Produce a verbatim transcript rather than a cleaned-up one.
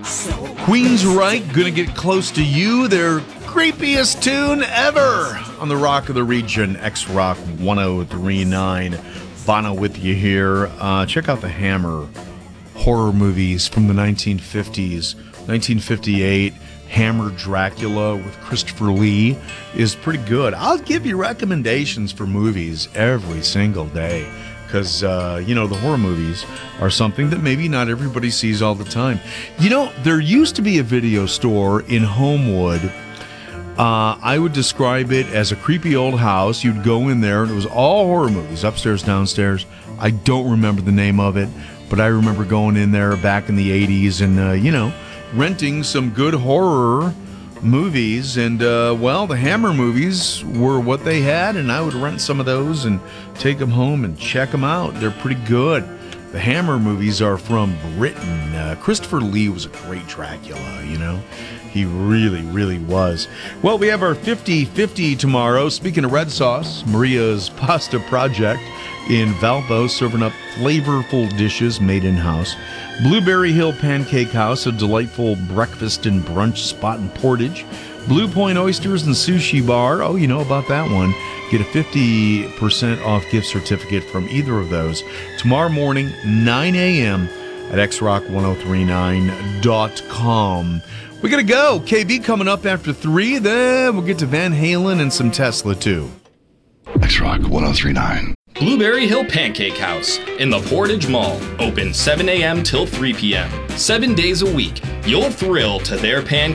Queensryche, Gonna Get Close to You, their creepiest tune ever on the Rock of the Region, X-Rock one oh three point nine. Bono with you here. Uh, check out the Hammer horror movies from the nineteen fifties. nineteen fifty-eight, Hammer Dracula with Christopher Lee is pretty good. I'll give you recommendations for movies every single day. Because, uh, you know, the horror movies are something that maybe not everybody sees all the time. You know, there used to be a video store in Homewood. Uh, I would describe it as a creepy old house. You'd go in there, and it was all horror movies, upstairs, downstairs. I don't remember the name of it, but I remember going in there back in the eighties and, uh, you know, renting some good horror movies, and uh, well, the Hammer movies were what they had, and I would rent some of those and take them home and check them out. They're pretty good. The Hammer movies are from Britain. Uh, Christopher Lee was a great Dracula, you know. He really, really was. Well, we have our fifty fifty tomorrow. Speaking of red sauce, Maria's Pasta Project in Valpo, serving up flavorful dishes made in-house. Blueberry Hill Pancake House, a delightful breakfast and brunch spot in Portage. Blue Point Oysters and Sushi Bar, oh, you know about that one. Get a fifty percent off gift certificate from either of those. Tomorrow morning, nine a.m. at x rock ten thirty-nine dot com. We gotta go. K B coming up after three, then we'll get to Van Halen and some Tesla, too. X-Rock ten thirty-nine. Blueberry Hill Pancake House in the Portage Mall. Open seven a.m. till three p.m. Seven days a week. You'll thrill to their pancakes.